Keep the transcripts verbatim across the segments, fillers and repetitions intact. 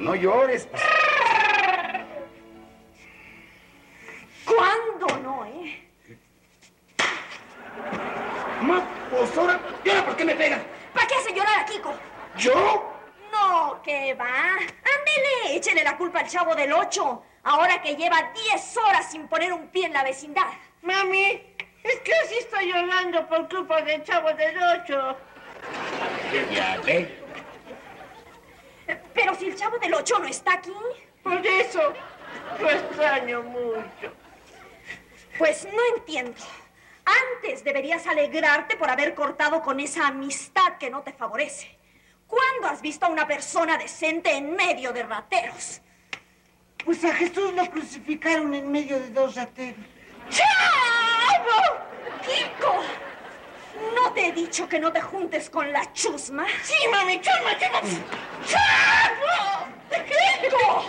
no llores. Pues. ¿Cuándo no, eh? Ma, pues ahora, ¿y ahora por qué me pegan? ¿Para qué hace llorar a Kiko? ¿Yo? No, ¿qué va? Ándele, échele la culpa al Chavo del Ocho, ahora que lleva diez horas sin poner un pie en la vecindad. Mami, es que así estoy llorando por culpa del Chavo del Ocho. Ya ve. Pero si el Chavo del Ocho no está aquí. Por eso lo extraño mucho. Pues no entiendo. Antes deberías alegrarte por haber cortado con esa amistad que no te favorece. ¿Cuándo has visto a una persona decente en medio de rateros? Pues a Jesús lo crucificaron en medio de dos rateros. ¡Chavo! ¡Kiko! ¿No te he dicho que no te juntes con la chusma? Sí, mami, chusma, chusma. ¡Chavo! ¡Kiko!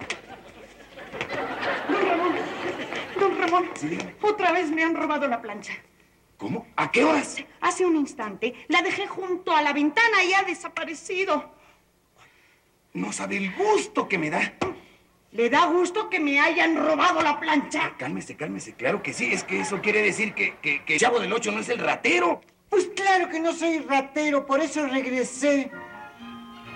Don Ramón, don Ramón, Sí. otra vez me han robado la plancha. ¿Cómo? ¿A qué horas? Hace un instante la dejé junto a la ventana y ha desaparecido. No sabe el gusto que me da. ¿Le da gusto que me hayan robado la plancha? Cálmese, cálmese. Claro que sí. Es que eso quiere decir que, que, que el Chavo del Ocho no es el ratero. Pues claro que no soy ratero, por eso regresé.